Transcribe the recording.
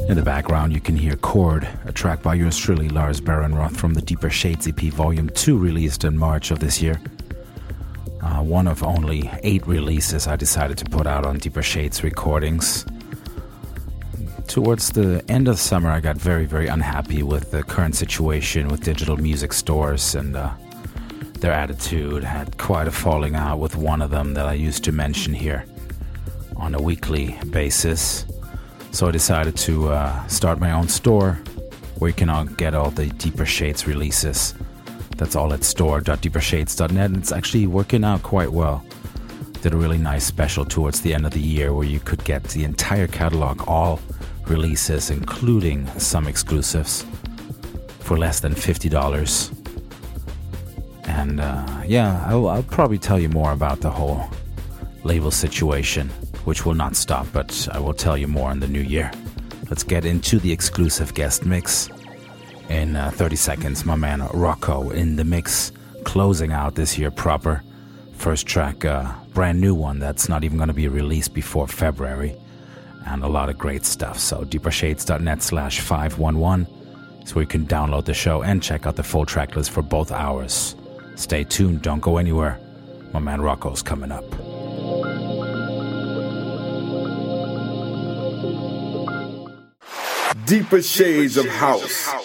In the background, you can hear Chord, a track by yours truly, Lars Barenroth, from the Deeper Shades EP Volume 2, released in March of this year. One of only 8 releases I decided to put out on Deeper Shades recordings. Towards the end of summer, I got very, very unhappy with the current situation with digital music stores and their attitude. Had quite a falling out with one of them that I used to mention here on a weekly basis. So I decided to start my own store where you can get all the Deeper Shades releases. That's all at store.deepershades.net, and it's actually working out quite well. Did a really nice special towards the end of the year where you could get the entire catalog, all releases, including some exclusives, for less than $50. And I'll probably tell you more about the whole label situation, which will not stop, but I will tell you more in the new year. Let's get into the exclusive guest mix. In 30 seconds, my man Rocco in the mix, closing out this year proper. First track, brand new one that's not even going to be released before February. And a lot of great stuff. So deepershades.net/511 is where you can download the show and check out the full track list for both hours. Stay tuned, don't go anywhere. My man Rocco's coming up. Deeper Shades of House.